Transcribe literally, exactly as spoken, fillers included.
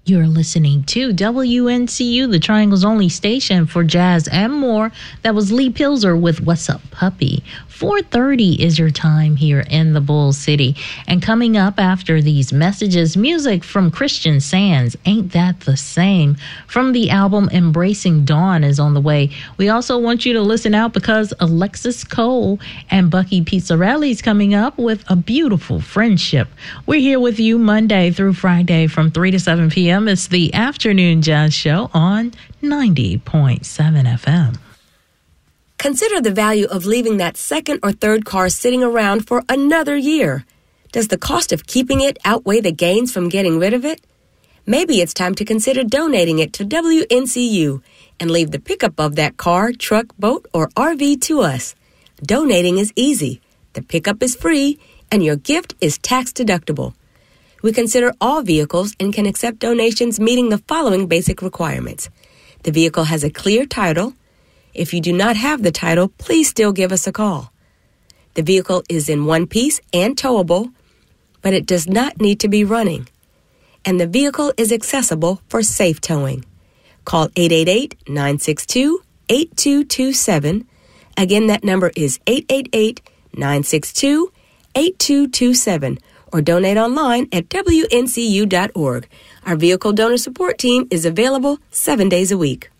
You're listening to W N C U, the Triangle's only station for jazz and more. That was Lee Pilzer with What's Up, Puppy. four thirty is your time here in the Bull City. And coming up after these messages, music from Christian Sands, Ain't That the Same? From the album Embracing Dawn is on the way. We also want you to listen out because Alexis Cole and Bucky Pizzarelli's coming up with A Beautiful Friendship. We're here with you Monday through Friday from three to seven p.m. It's the Afternoon Jazz Show on ninety point seven F M. Consider the value of leaving that second or third car sitting around for another year. Does the cost of keeping it outweigh the gains from getting rid of it? Maybe it's time to consider donating it to W N C U and leave the pickup of that car, truck, boat, or R V to us. Donating is easy, the pickup is free, and your gift is tax deductible. We consider all vehicles and can accept donations meeting the following basic requirements. The vehicle has a clear title. If you do not have the title, please still give us a call. The vehicle is in one piece and towable, but it does not need to be running. And the vehicle is accessible for safe towing. Call eight eight eight, nine six two, eight two two seven. Again, that number is eight eight eight, nine six two, eight two two seven. Or donate online at W N C U dot org. Our vehicle donor support team is available seven days a week.